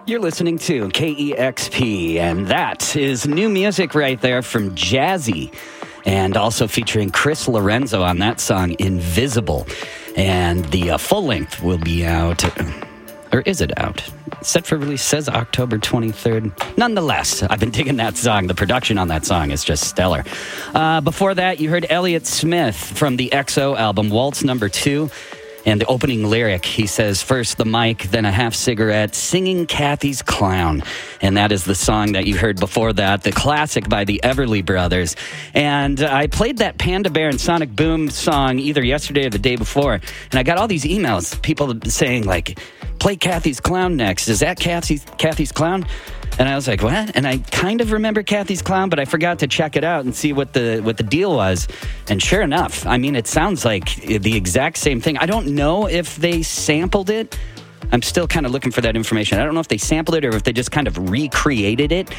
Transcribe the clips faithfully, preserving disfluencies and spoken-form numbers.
You're listening to K E X P, and that is new music right there from Jazzy, and also featuring Chris Lorenzo on that song, Invisible. And the uh, full length will be out, or is it out? Set for release says October twenty-third. Nonetheless, I've been digging that song. The production on that song is just stellar. Uh, before that, you heard Elliott Smith from the X O album, Waltz Number Two. And the opening lyric, he says, first the mic, then a half cigarette, singing Kathy's Clown. And that is the song that you heard before that, the classic by the Everly Brothers. And I played that Panda Bear and Sonic Boom song either yesterday or the day before. And I got all these emails, people saying, like, play Kathy's Clown next. Is that Kathy's, Kathy's Clown? And I was like, what? And I kind of remember Kathy's Clown, but I forgot to check it out and see what the what the deal was. And sure enough, I mean, it sounds like the exact same thing. I don't know if they sampled it. I'm still kind of looking for that information. I don't know if they sampled it or if they just kind of recreated it.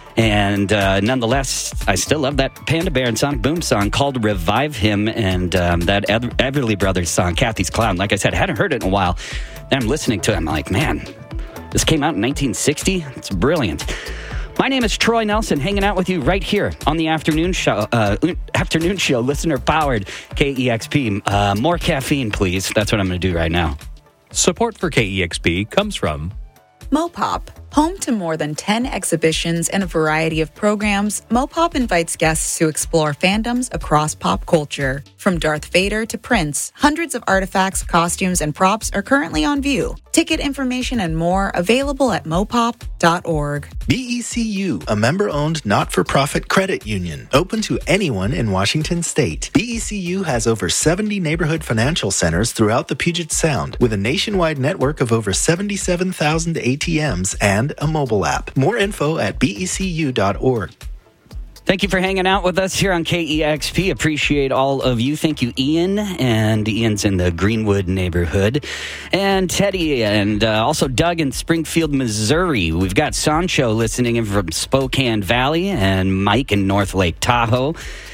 And uh, nonetheless, I still love that Panda Bear and Sonic Boom song called Revive Him, and um, that Everly Brothers song, Kathy's Clown. Like I said, I hadn't heard it in a while. And I'm listening to it. I'm like, man, this came out in nineteen sixty. It's brilliant. My name is Troy Nelson, hanging out with you right here on the afternoon show. Uh, afternoon show, listener powered K E X P. Uh, more caffeine, please. That's what I'm going to do right now. Support for K E X P comes from Mopop. Home to more than ten exhibitions and a variety of programs, Mopop invites guests to explore fandoms across pop culture. From Darth Vader to Prince, hundreds of artifacts, costumes, and props are currently on view. Ticket information and more available at mopop dot org. B E C U, a member-owned not-for-profit credit union, open to anyone in Washington state. B E C U has over seventy neighborhood financial centers throughout the Puget Sound, with a nationwide network of over seventy-seven thousand A T Ms and a mobile app. More info at B E C U dot org. Thank you for hanging out with us here on K E X P. Appreciate all of you. Thank you, Ian. And Ian's in the Greenwood neighborhood. And Teddy, and uh, also Doug in Springfield, Missouri. We've got Sancho listening in from Spokane Valley, and Mike in North Lake Tahoe.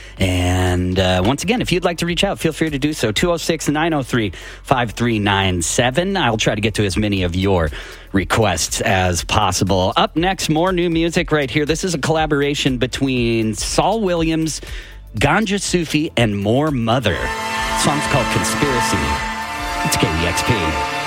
And uh, once again, if you'd like to reach out, feel free to do so. two oh six, nine oh three, five three nine seven. I'll try to get to as many of your requests as possible. Up next, more new music right here. This is a collaboration between Saul Williams, Ganja Sufi, and More Mother. The song's called Conspiracy. It's K E X P.